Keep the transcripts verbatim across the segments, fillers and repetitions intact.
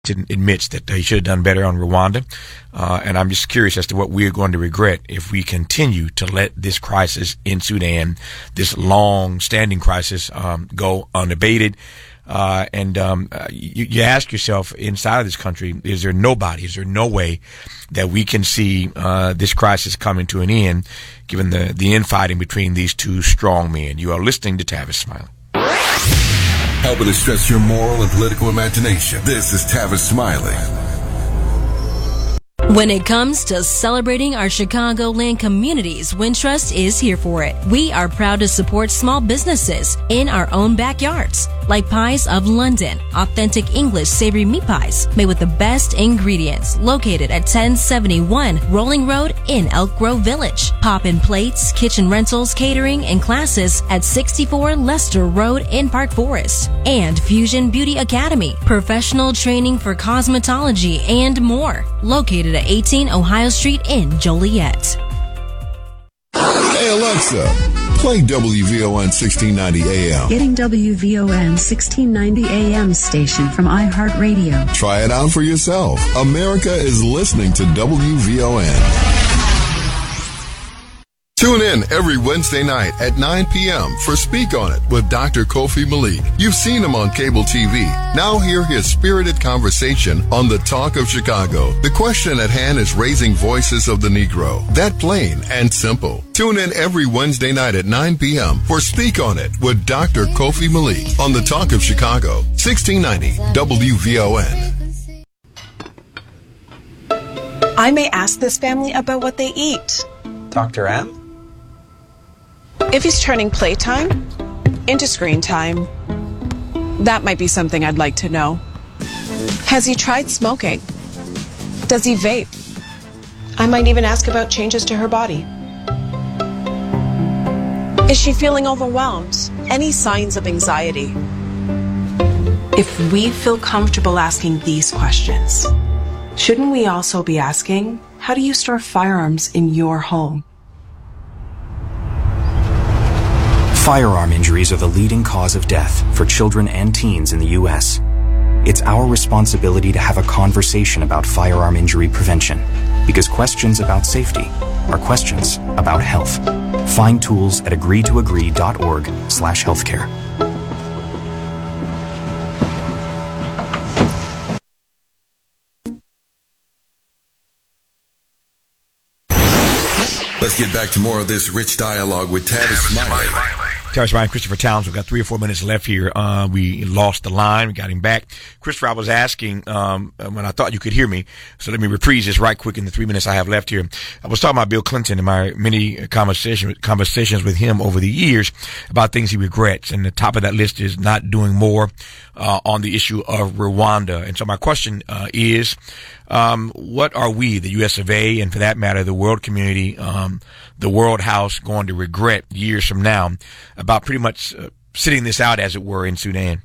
admits that he should have done better on Rwanda. Uh, and I'm just curious as to what we're going to regret if we continue to let this crisis in Sudan, this long-standing crisis, um, go unabated. Uh, and um, uh, you, you ask yourself, inside of this country, is there nobody, is there no way that we can see uh, this crisis coming to an end, given the, the infighting between these two strong men? You are listening to Tavis Smiley. Helping to stretch your moral and political imagination. This is Tavis Smiley. When it comes to celebrating our Chicagoland communities, Wintrust is here for it. We are proud to support small businesses in our own backyards, like Pies of London, authentic English savory meat pies made with the best ingredients, located at ten seventy-one Rolling Road in Elk Grove Village. Pop-in Plates, kitchen rentals, catering, and classes at sixty-four Lester Road in Park Forest. And Fusion Beauty Academy, professional training for cosmetology and more, located at eighteen Ohio Street in Joliet. Hey Alexa, play W V O N sixteen ninety A M. Getting W V O N sixteen ninety A M station from iHeartRadio. Try it out for yourself. America is listening to W V O N. Tune in every Wednesday night at nine p.m. for Speak On It with Doctor Kofi Malik. You've seen him on cable T V. Now hear his spirited conversation on The Talk of Chicago. The question at hand is raising voices of the Negro. That plain and simple. Tune in every Wednesday night at nine p.m. for Speak On It with Doctor Kofi Malik on The Talk of Chicago, sixteen ninety W V O N. I may ask this family about what they eat. Doctor M? If he's turning playtime into screen time, that might be something I'd like to know. Has he tried smoking? Does he vape? I might even ask about changes to her body. Is she feeling overwhelmed? Any signs of anxiety? If we feel comfortable asking these questions, shouldn't we also be asking, how do you store firearms in your home? Firearm injuries are the leading cause of death for children and teens in the U S. It's our responsibility to have a conversation about firearm injury prevention, because questions about safety are questions about health. Find tools at agree to agree dot org slash healthcare. Let's get back to more of this rich dialogue with Tavis Smiley. Tavis Smiley, Christopher Towns. We've got three or four minutes left here. Uh, we lost the line. We got him back. Christopher, I was asking um, when I thought you could hear me, so let me reprise this right quick in the three minutes I have left here. I was talking about Bill Clinton and my many conversation, conversations with him over the years about things he regrets, and the top of that list is not doing more uh, on the issue of Rwanda. And so my question uh, is, Um, what are we, the U S of A, and for that matter, the world community, um, the World House, going to regret years from now about pretty much uh, sitting this out, as it were, in Sudan?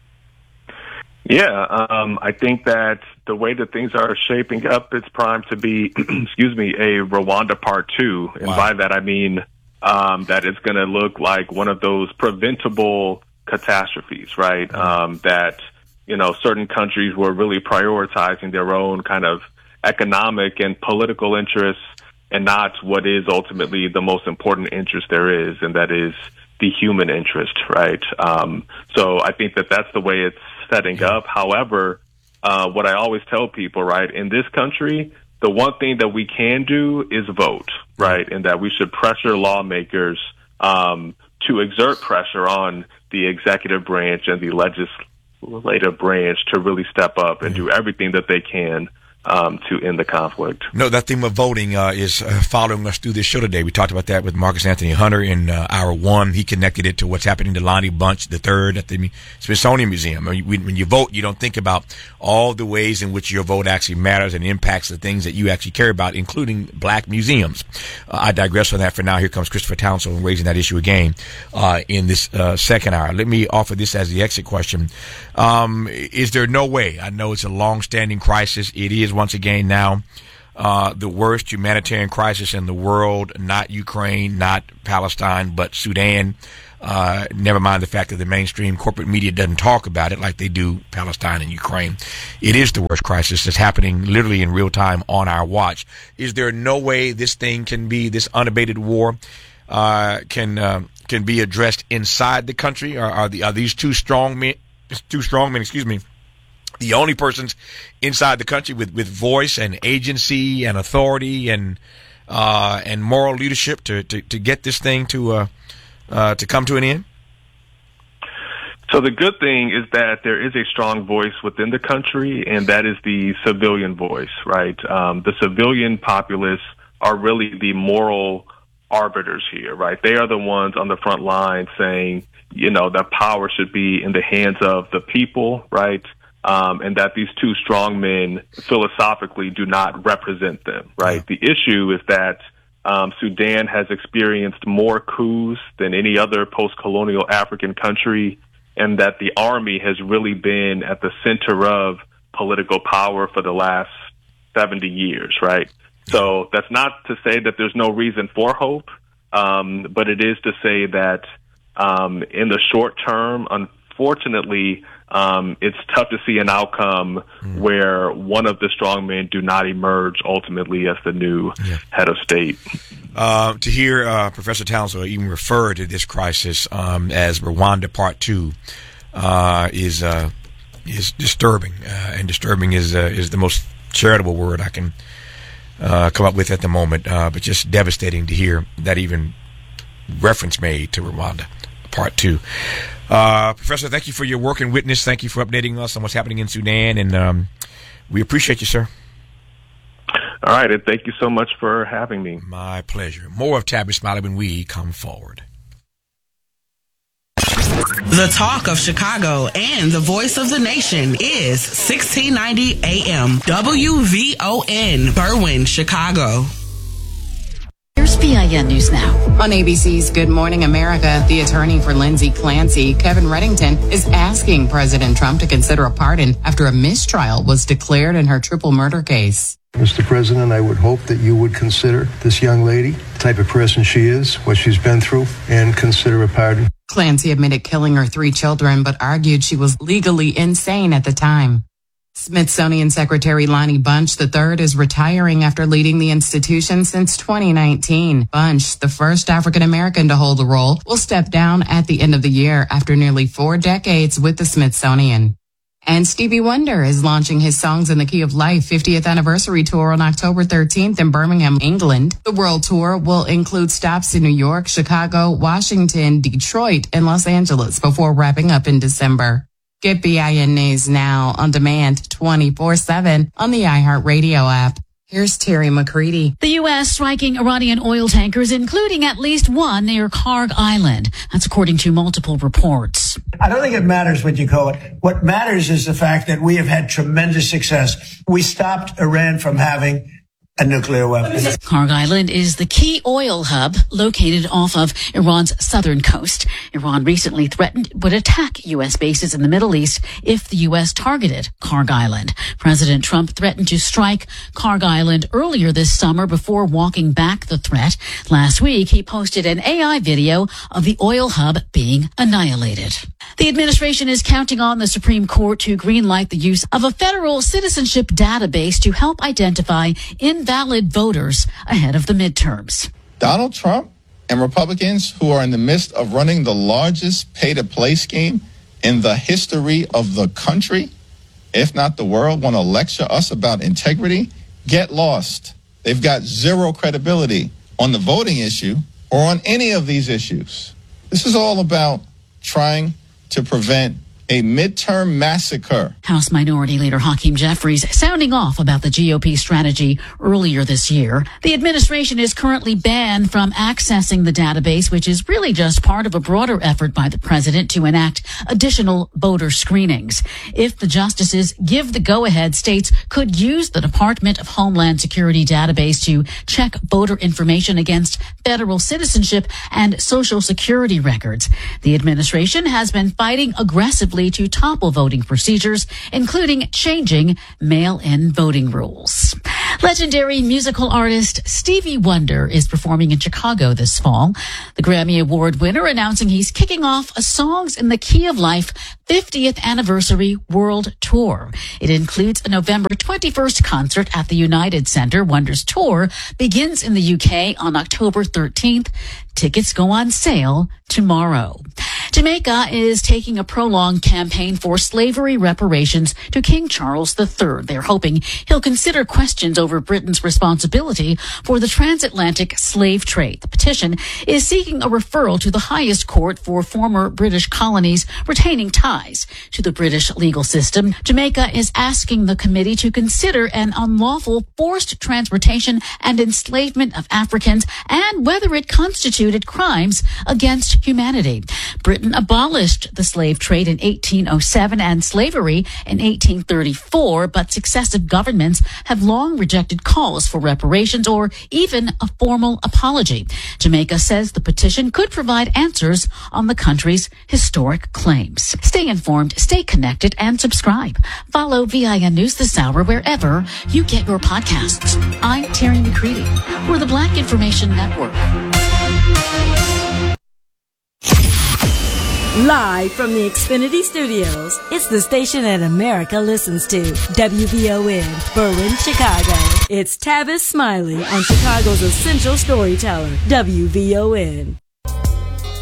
Yeah, um, I think that the way that things are shaping up, it's primed to be, excuse me, a Rwanda Part Two, and wow. by that I mean um, that it's going to look like one of those preventable catastrophes, right? Um, that you know, certain countries were really prioritizing their own kind of economic and political interests and not what is ultimately the most important interest there is, and that is the human interest, right? Um, so I think that that's the way it's setting up. However, uh, what I always tell people, right, in this country, the one thing that we can do is vote, right, and that we should pressure lawmakers um, to exert pressure on the executive branch and the legislative legislative branch to really step up and do everything that they can um, to end the conflict. No, that theme of voting uh, is uh, following us through this show today. We talked about that with Marcus Anthony Hunter in uh, hour one. He connected it to what's happening to Lonnie Bunch the third at the Smithsonian Museum. I mean, when you vote, you don't think about all the ways in which your vote actually matters and impacts the things that you actually care about, including black museums. Uh, I digress on that for now. Here comes Christopher Townsend raising that issue again uh, in this uh, second hour. Let me offer this as the exit question. Um, is there no way? I know it's a long-standing crisis. It is, once again, now uh, the worst humanitarian crisis in the world, not Ukraine, not Palestine, but Sudan. Uh, never mind the fact that the mainstream corporate media doesn't talk about it like they do Palestine and Ukraine. It is the worst crisis that's happening literally in real time on our watch. Is there no way this thing can be, this unabated war, uh, can uh, can be addressed inside the country? Are, are, the, are these two strong men, two strong men, excuse me, the only persons inside the country with, with voice and agency and authority and uh, and moral leadership to, to, to get this thing to uh, uh, to come to an end? So the good thing is that there is a strong voice within the country, and that is the civilian voice, right? Um, the civilian populace are really the moral arbiters here, right? They are the ones on the front line saying, you know, that power should be in the hands of the people, right? Um, and that these two strong men philosophically do not represent them, right? The issue is that um, Sudan has experienced more coups than any other post-colonial African country, and that the army has really been at the center of political power for the last seventy years, right? So that's not to say that there's no reason for hope, um, but it is to say that um, in the short term, unfortunately, um, it's tough to see an outcome mm. where one of the strongmen do not emerge ultimately as the new yeah. head of state. Uh, to hear uh, Professor Townsend even refer to this crisis um, as Rwanda Part Two uh, is uh, is disturbing, uh, and disturbing is uh, is the most charitable word I can uh, come up with at the moment. Uh, but just devastating to hear that even reference made to Rwanda Part Two. Uh, Professor, thank you for your work and witness. Thank you for updating us on what's happening in Sudan, and um, we appreciate you, sir. All right, and thank you so much for having me. My pleasure. More of Tabby Smiley when we come forward. The talk of Chicago and the voice of the nation is sixteen ninety A M W V O N, Berwyn, Chicago. Here's B I N News Now. On A B C's Good Morning America, the attorney for Lindsay Clancy, Kevin Reddington, is asking President Trump to consider a pardon after a mistrial was declared in her triple murder case. Mister President, I would hope that you would consider this young lady, the type of person she is, what she's been through, and consider a pardon. Clancy admitted killing her three children, but argued she was legally insane at the time. Smithsonian Secretary Lonnie Bunch the third is retiring after leading the institution since twenty nineteen. Bunch, the first African-American to hold the role, will step down at the end of the year after nearly four decades with the Smithsonian. And Stevie Wonder is launching his Songs in the Key of Life fiftieth anniversary tour on October thirteenth in Birmingham, England. The world tour will include stops in New York, Chicago, Washington, Detroit, and Los Angeles before wrapping up in December. Get B I N News now on demand twenty-four seven on the iHeartRadio app. Here's Terry McCready. The U S striking Iranian oil tankers, including at least one near Kharg Island. That's according to multiple reports. I don't think it matters what you call it. What matters is the fact that we have had tremendous success. We stopped Iran from having a nuclear weapon. Kharg Island is the key oil hub located off of Iran's southern coast. Iran recently threatened it would attack U S bases in the Middle East if the U S targeted Kharg Island. President Trump threatened to strike Kharg Island earlier this summer before walking back the threat. Last week, he posted an A I video of the oil hub being annihilated. The administration is counting on the Supreme Court to greenlight the use of a federal citizenship database to help identify invalid voters ahead of the midterms. Donald Trump and Republicans who are in the midst of running the largest pay-to-play scheme in the history of the country, if not the world, want to lecture us about integrity, get lost. They've got zero credibility on the voting issue or on any of these issues. This is all about trying to prevent a midterm massacre. House Minority Leader Hakeem Jeffries sounding off about the G O P strategy earlier this year. The administration is currently banned from accessing the database, which is really just part of a broader effort by the president to enact additional voter screenings. If the justices give the go-ahead, states could use the Department of Homeland Security database to check voter information against federal citizenship and Social Security records. The administration has been fighting aggressively to topple voting procedures, including changing mail-in voting rules. Legendary musical artist Stevie Wonder is performing in Chicago this fall. The Grammy Award winner announcing he's kicking off a Songs in the Key of Life fiftieth Anniversary World Tour. It includes a November twenty-first concert at the United Center. Wonder's tour begins in the U K on October thirteenth. Tickets go on sale tomorrow. Jamaica is taking a prolonged campaign for slavery reparations to King Charles the Third. They're hoping he'll consider questions over Britain's responsibility for the transatlantic slave trade. The petition is seeking a referral to the highest court for former British colonies retaining ties to the British legal system. Jamaica is asking the committee to consider an unlawful forced transportation and enslavement of Africans and whether it constituted crimes against humanity. Britain abolished the slave trade in eighteen oh seven and slavery in eighteen thirty-four, but successive governments have long rejected calls for reparations or even a formal apology. Jamaica says the petition could provide answers on the country's historic claims. Stay informed, stay connected, and subscribe. Follow V I N News this hour wherever you get your podcasts. I'm Terry McCready for the Black Information Network. Live from the Xfinity Studios, it's the station that America listens to. W V O N, Berwyn, Chicago. It's Tavis Smiley on Chicago's essential storyteller, W V O N.